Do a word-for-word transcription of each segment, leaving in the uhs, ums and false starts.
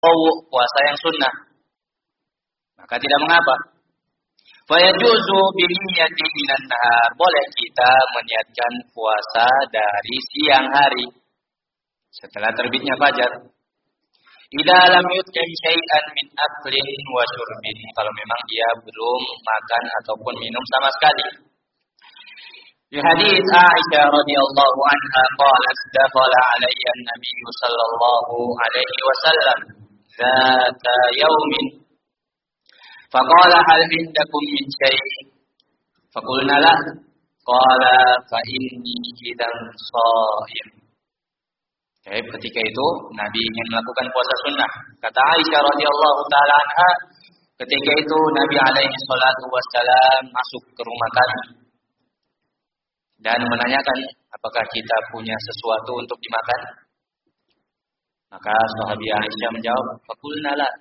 puasa yang sunnah, maka tidak mengapa. Fayajuzu biniyati minan nahar, boleh kita meniatkan puasa dari siang hari setelah terbitnya fajar. Idza lam yut'im syai'an min aklin wa syurbin, kalau memang dia belum makan ataupun minum sama sekali. Di hadis Aisyah radhiyallahu anha qalat dakhala alayya an-nabiy sallallahu alaihi wasallam dzata yaumin faqala hal indakum min syai', faqulna la, qala fa inni idan shaim. Oke, ketika itu Nabi ingin melakukan puasa sunnah. Kata Aisyah radhiyallahu taala anha, ketika itu Nabi alaihi salatu wassalam masuk ke rumah kami dan menanyakan apakah kita punya sesuatu untuk dimakan. Maka sahabi Aisyah menjawab, faqulna la.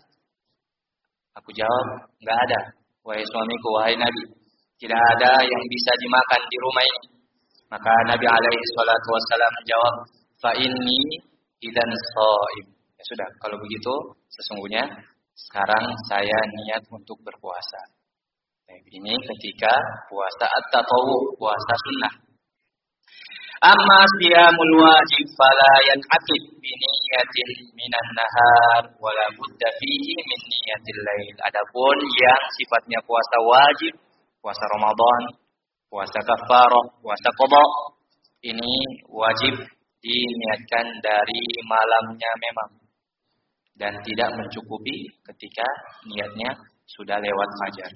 Aku jawab, enggak ada. Wahai suamiku, wahai Nabi, tidak ada yang bisa dimakan di rumah ini. Maka Nabi alaihi salatu wassalam menjawab, fa inni idan shaim. Ya sudah, kalau begitu sesungguhnya sekarang saya niat untuk berpuasa. Nah, ini ketika puasa at-tatawwu, puasa sunnah. Amma siyamul wajib fala yan'aqid bi niyatin minan nahar wala budda fihi min niyatil lail. Adapun yang sifatnya puasa wajib, puasa Ramadan, puasa kafarah, puasa qada, ini wajib diniatkan dari malamnya memang dan tidak mencukupi ketika niatnya sudah lewat fajar.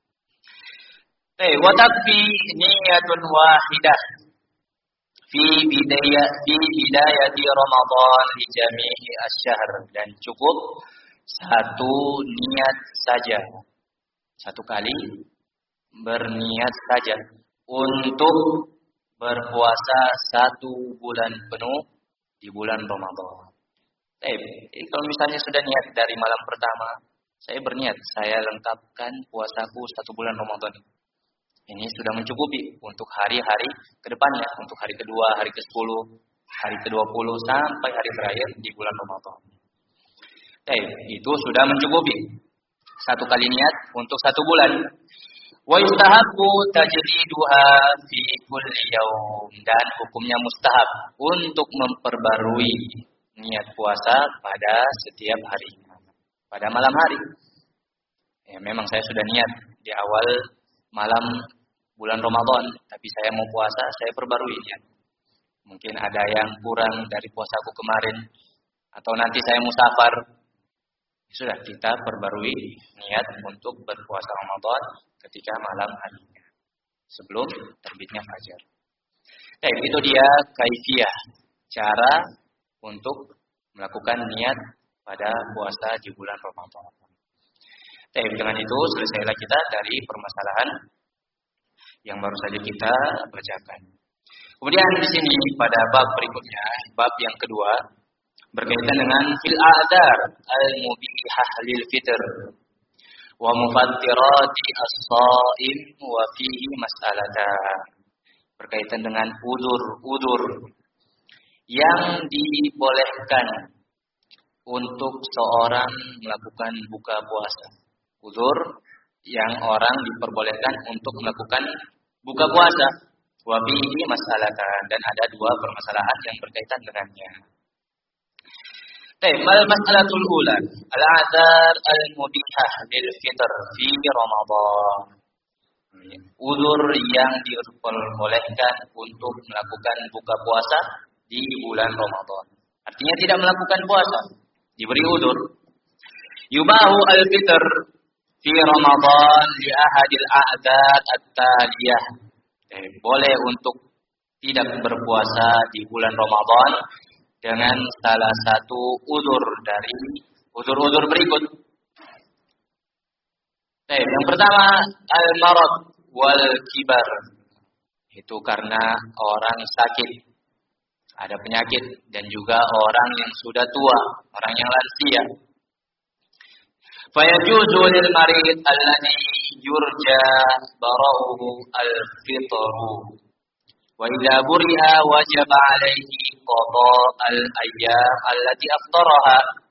Eh, wa takfi niyatun wahidah fi bidayah fi bidayati Ramadan li jami'i asy-syahr, dan cukup satu niat saja, satu kali berniat saja untuk berpuasa satu bulan penuh di bulan Ramadan. Eh, kalau misalnya sudah niat dari malam pertama, saya berniat saya lengkapkan puasaku satu bulan Ramadan. Ini sudah mencukupi untuk hari-hari kedepannya, untuk hari kedua, hari ke sepuluh, hari ke dua puluh, sampai hari terakhir di bulan Ramadan. Eh, itu sudah mencukupi. Satu kali niat untuk satu bulan. Wa yustahabbu tajdiduha fi kulli yaum, dan hukumnya mustahab untuk memperbarui niat puasa pada setiap harinya, pada malam hari. Ya, memang saya sudah niat di awal malam bulan Ramadan, tapi saya mau puasa, saya perbarui niat. Mungkin ada yang kurang dari puasaku kemarin, atau nanti saya musafar. Sudah, kita perbarui niat untuk berpuasa Ramadan ketika malam harinya, sebelum terbitnya fajar. Nah, itu dia kaifiyah, cara untuk melakukan niat pada puasa di bulan Ramadan. Nah, dengan itu selesailah kita dari permasalahan yang baru saja kita bacakan. Kemudian di sini pada bab berikutnya, bab yang kedua, berkaitan dengan fil a'dar al-mubihah lil fitr wa mufattirati as-shaim wa fihi mas'alatan. Berkaitan dengan udur-udur yang dibolehkan untuk seorang melakukan buka puasa. Udur yang orang diperbolehkan untuk melakukan buka puasa. Wa fihi mas'alatan, dan ada dua permasalahan yang berkaitan dengannya. Mal mas'alatul ula, al-a'dzar al-mubihah lil fitr fi Ramadan. Udzur yang diperbolehkan untuk melakukan buka puasa di bulan Ramadan. Artinya tidak melakukan puasa, diberi udzur. Yubahu al-fitr fi Ramadan li ahadil a'dzar at-taliyah. Eh, boleh untuk tidak berpuasa di bulan Ramadan dengan salah satu udzur dari udzur-udzur berikut. Eh, yang pertama, al-marad wal kibar. Itu karena orang sakit, ada penyakit, dan juga orang yang sudah tua, orang yang lansia. Fayajuzu lil marid alladhi yurja bara'uhu al-fitru. Wa idza buri'a wajaba 'alaihi qada al-ayyam allati aftaraha.